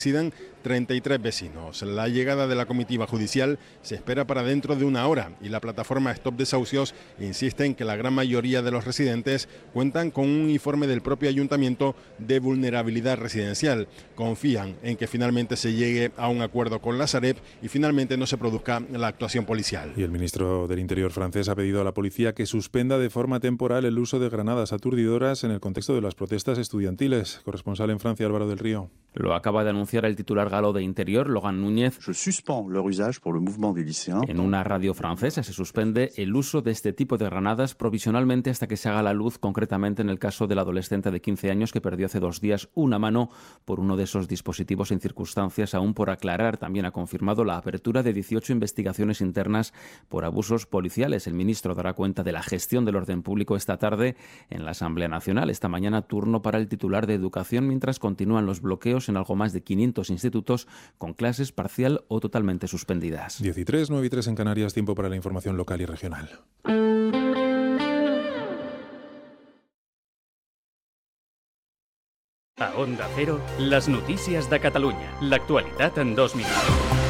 residen 33 vecinos. La llegada de la comitiva judicial se espera para dentro de una hora y la plataforma Stop Desahucios insiste en que la gran mayoría de los residentes cuentan con un informe del propio ayuntamiento de vulnerabilidad residencial. Confían en que finalmente se llegue a un acuerdo con la Sareb y finalmente no se produzca la actuación policial. Y el ministro del Interior francés ha pedido a la policía que suspenda de forma temporal el uso de granadas aturdidoras en el contexto de las protestas estudiantiles. Corresponsal en Francia, Álvaro del Río. Lo acaba de anunciar el titular galo de Interior, Logan Núñez. En una radio francesa se suspende el uso de este tipo de granadas provisionalmente hasta que se haga la luz, concretamente en el caso del adolescente de 15 años que perdió hace 2 días una mano por uno de esos dispositivos en circunstancias aún por aclarar. También ha confirmado la apertura de 18 investigaciones internas por abusos policiales. El ministro dará cuenta de la gestión del orden público esta tarde en la Asamblea Nacional. Esta mañana turno para el titular de Educación mientras continúan los bloqueos en algo más de 500 institutos con clases parcial o totalmente suspendidas. 13, 9 y 3 en Canarias, tiempo para la información local y regional. A Onda Cero, les notícies de Catalunya. L'actualitat en 2 minuts.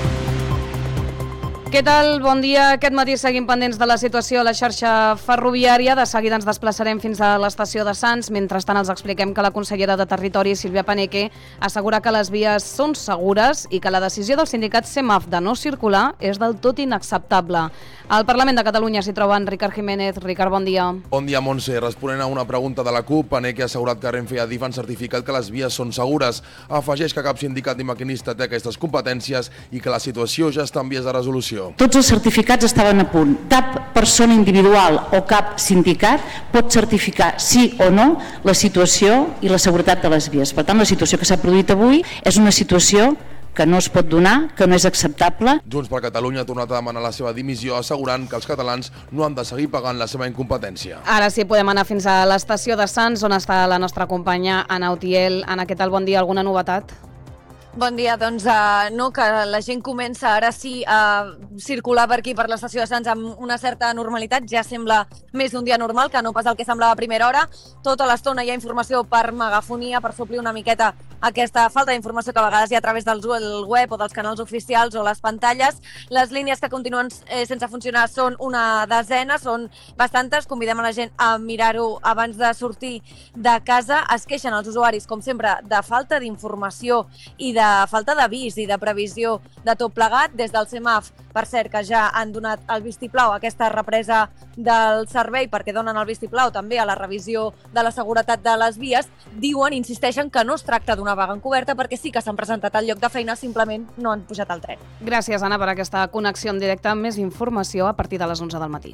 Què tal? Bon dia. Aquest matí seguim pendents de la situació a la xarxa ferroviària. De seguida ens desplaçarem fins a l'estació de Sants. Mentrestant els expliquem que la consellera de Territori, Sílvia Paneque, assegura que les vies són segures i que la decisió del sindicat CEMAF de no circular és del tot inacceptable. Al Parlament de Catalunya s'hi troba en Ricard Jiménez. Ricard, bon dia. Bon dia, Montse. Responent a una pregunta de la CUP, Paneque ha assegurat que Renfe i Adif han certificat que les vies són segures. Afegeix que cap sindicat ni maquinista té aquestes competències i que la situació ja està en vies de resolució. Tots els certificats estaven a punt. Cap persona individual o cap sindicat pot certificar sí o no la situació i la seguretat de les vies. Per tant, la situació que s'ha produït avui és una situació que no es pot donar, que no és acceptable. Junts per Catalunya ha tornat a demanar la seva dimissió assegurant que els catalans no han de seguir pagant la seva incompetència. Ara sí, podem anar fins a l'estació de Sants, on està la nostra companya Anna Utiel. Anna, què tal? Bon dia. Alguna novetat? Bon dia, doncs no, que la gent comença ara sí a circular per aquí, per l'estació de Sants, amb una certa normalitat. Ja sembla més d'un dia normal, que no pas el que semblava a primera hora. Tota l'estona hi ha informació per megafonia, per suplir una miqueta aquesta falta d'informació que a vegades hi ha a través del web o dels canals oficials o les pantalles. Les línies que continuen sense funcionar són una desena, són bastantes. Convidem a la gent a mirar-ho abans de sortir de casa. Es queixen els usuaris, com sempre, de falta d'informació i de falta d'avís i de previsió de tot plegat. Des del CEMAF, per cert, que ja han donat el vistiplau a aquesta represa del servei perquè donen el vistiplau també a la revisió de la seguretat de les vies, diuen, insisteixen que no es tracta d'una vaga encoberta perquè sí que s'han presentat al lloc de feina, simplement no han pujat al tren. Gràcies, Anna, per aquesta connexió en directe amb més informació a partir de les 11 del matí.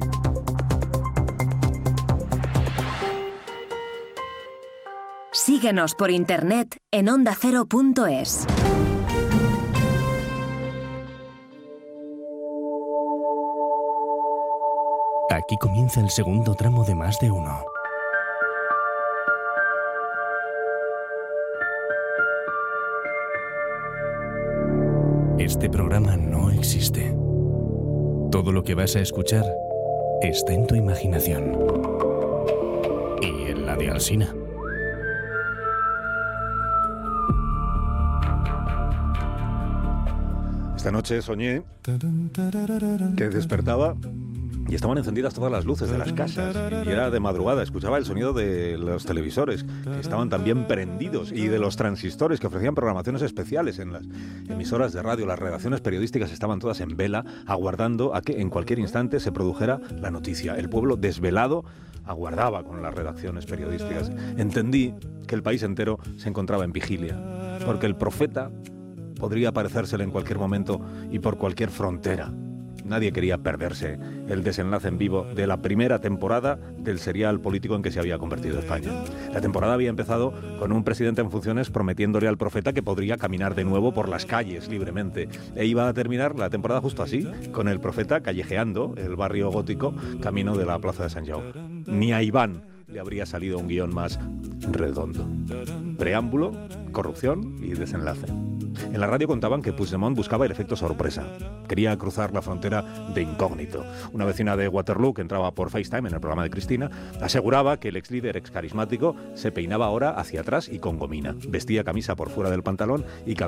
Síguenos por internet en ondacero.es. Aquí comienza el segundo tramo de Más de Uno. Este programa no existe. Todo lo que vas a escuchar está en tu imaginación. Y en la de Alsina. Esta noche soñé que despertaba y estaban encendidas todas las luces de las casas y era de madrugada. Escuchaba el sonido de los televisores que estaban también prendidos y de los transistores que ofrecían programaciones especiales en las emisoras de radio. Las redacciones periodísticas estaban todas en vela, aguardando a que en cualquier instante se produjera la noticia. El pueblo desvelado aguardaba con las redacciones periodísticas. Entendí que el país entero se encontraba en vigilia, porque el profeta podría aparecérsele en cualquier momento y por cualquier frontera. Nadie quería perderse el desenlace en vivo de la primera temporada del serial político en que se había convertido España. La temporada había empezado con un presidente en funciones prometiéndole al profeta que podría caminar de nuevo por las calles libremente. E iba a terminar la temporada justo así, con el profeta callejeando el barrio gótico camino de la plaza de Sant Jaume. Ni a Iván le habría salido un guión más redondo. Preámbulo, corrupción y desenlace. En la radio contaban que Puigdemont buscaba el efecto sorpresa. Quería cruzar la frontera de incógnito. Una vecina de Waterloo, que entraba por FaceTime en el programa de Cristina, aseguraba que el ex líder, ex carismático, se peinaba ahora hacia atrás y con gomina. Vestía camisa por fuera del pantalón y